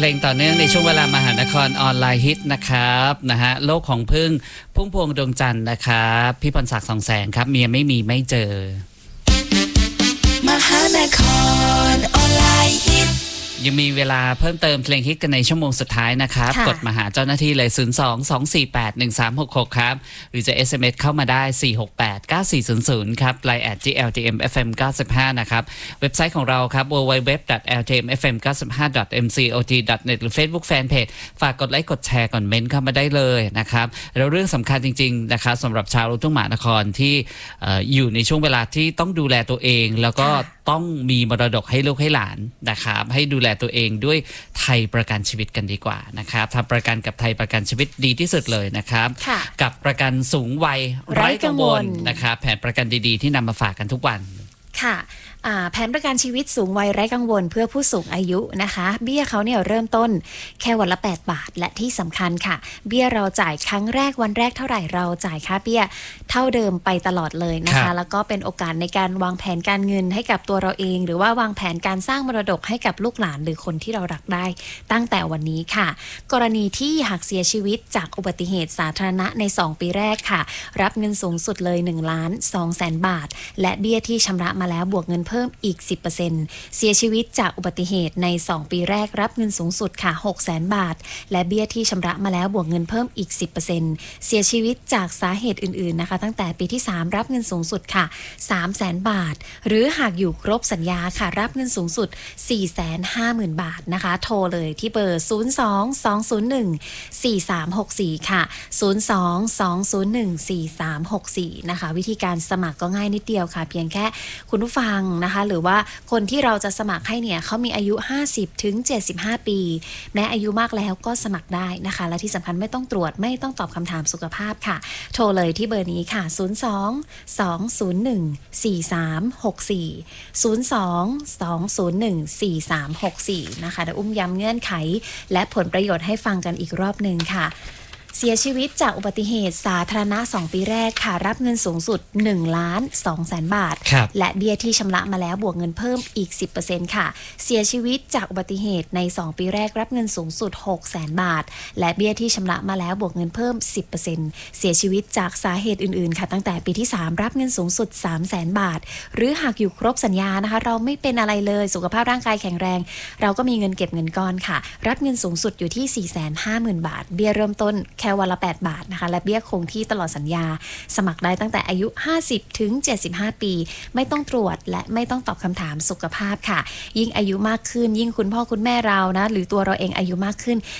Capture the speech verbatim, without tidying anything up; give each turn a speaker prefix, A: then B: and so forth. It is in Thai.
A: ลงต่อเนื่องในช่วงเวลามหานครออนไลน์ฮิตนะครับนะฮะโลกของพึ่งพุ่มพวงดวงจันทร์นะครับพี่พรศักดิ์สองแสงครับเมียไม่มีไม่เจอ
B: มหานครออนไลน์ฮิต
A: ยังมีเวลาเพิ่มเติมเพลงฮิตกันในชั่วโมงสุดท้ายนะครับกดมาหาเจ้าหน้าที่เลย ศูนย์ สอง สอง สี่ แปด หนึ่ง สาม หก หก ครับหรือจะ เอส เอ็ม เอส เข้ามาได้ สี่ หก แปด เก้า สี่ ศูนย์ ศูนย์ ครับ ไลน์ แอท จี แอล ที เอ็ม เอฟ เอ็ม เก้าสิบห้า นะครับเว็บไซต์ของเราครับ ดับเบิลยู ดับเบิลยู ดับเบิลยู ดอท แอล ที เอ็ม เอฟ เอ็ม เก้าสิบห้า ดอท เอ็ม ซี โอ ที ดอท เน็ต หรือ Facebook Fanpage ฝากกดไลค์กดแชร์ก่อนเม้นเข้ามาได้เลยนะครับแล้วเรื่องสำคัญจริงๆนะครับสำหรับชาวลูกทุ่งมหานครที่อยู่ในช่วงเวลาที่ต้องดูแลตัวเองแล้วก็ต้องมีมรดกให้ลูกให้หลานนะครับให้ดูแลตัวเองด้วยไทยประกันชีวิตกันดีกว่านะครับทำประกันกับไทยประกันชีวิตดีที่สุดเลยนะครับกับประกันสูงวัยไร้กังวลนะครับแผนประกันดีๆที่นำมาฝากกันทุกวัน
C: ค่ะแผนประกันชีวิตสูงวัยไร้กังวลเพื่อผู้สูงอายุนะคะเบี้ยเขาเนี่ยเริ่มต้นแค่วันละแปดบาทและที่สำคัญค่ะเบี้ยเราจ่ายครั้งแรกวันแรกเท่าไหร่เราจ่ายค่าเบี้ยเท่าเดิมไปตลอดเลยนะคะแล้วก็เป็นโอกาสในการวางแผนการเงินให้กับตัวเราเองหรือว่าวางแผนการสร้างมรดกให้กับลูกหลานหรือคนที่เรารักได้ตั้งแต่วันนี้ค่ะกรณีที่หากเสียชีวิตจากอุบัติเหตุสาธารณะในสองปีแรกค่ะรับเงินสูงสุดเลยหนึ่งล้านสองแสนบาทและเบี้ยที่ชำระมาแล้วบวกเงินเพิ่มอีก สิบเปอร์เซ็นต์ เสียชีวิตจากอุบัติเหตุในสองปีแรกรับเงินสูงสุดค่ะ หกแสนบาทและเบี้ยที่ชำระมาแล้วบวกเงินเพิ่มอีก สิบเปอร์เซ็นต์ เสียชีวิตจากสาเหตุอื่นๆนะคะตั้งแต่ปีที่สามรับเงินสูงสุดค่ะ สามแสนบาทหรือหากอยู่ครบสัญญาค่ะรับเงินสูงสุด สี่แสนห้าหมื่น บาทนะคะโทรเลยที่เบอร์ ศูนย์ สอง สอง ศูนย์ หนึ่ง สี่ สาม หก สี่ ค่ะ ศูนย์ สอง สอง ศูนย์ หนึ่ง สี่ สาม หก สี่ นะคะวิธีการสมัครก็ง่ายนิดเดียวค่ะเพียงแค่คุณผู้ฟังนะคะหรือว่าคนที่เราจะสมัครให้เนี่ยเขามีอายุ ห้าสิบถึงเจ็ดสิบห้า ปีแม้อายุมากแล้วก็สมัครได้นะคะและที่สำคัญไม่ต้องตรวจไม่ต้องตอบคำถามสุขภาพค่ะโทรเลยที่เบอร์นี้ค่ะ ศูนย์ สอง สอง ศูนย์ หนึ่ง สี่ สาม หก สี่ ศูนย์ สอง สอง ศูนย์ หนึ่ง สี่ สาม หก สี่ นะคะเดี๋ยวอุ้มย้ำเงื่อนไขและผลประโยชน์ให้ฟังกันอีกรอบนึงค่ะเสียชีวิตจากอุบัติเหตุสาธารณะสองปีแรกค่ะรับเงินสูงสุดหนึ่งล้านสองแสนบาทและเบี้ยที่ชำระมาแล้วบวกเงินเพิ่มอีก สิบเปอร์เซ็นต์ ค่ะเสียชีวิตจากอุบัติเหตุในสองปีแรกรับเงินสูงสุดหกแสนบาทและเบี้ยที่ชำระมาแล้วบวกเงินเพิ่ม สิบเปอร์เซ็นต์ เสียชีวิตจากสาเหตุอื่นๆค่ะตั้งแต่ปีที่สามรับเงินสูงสุดสามแสนบาทหรือหากอยู่ครบสัญญานะคะเราไม่เป็นอะไรเลยสุขภาพร่างกายแข็งแรงเราก็มีเงินเก็บเงินก้อนค่ะรับเงินสูงสุดอยู่ที่ สี่แสนห้าหมื่น บาทเบี้ยเริ่มต้นแค่วันละแปดบาทนะคะและเบี้ยคงที่ตลอดสัญญาสมัครได้ตั้งแต่อายุห้าสิบถึงเจ็ดสิบห้าปีไม่ต้องตรวจและไม่ต้องตอบคำถามสุขภาพค่ะยิ่งอายุมากขึ้นยิ่งคุณพ่อคุณแม่เรานะหรือตัวเราเองอายุมากขึ้น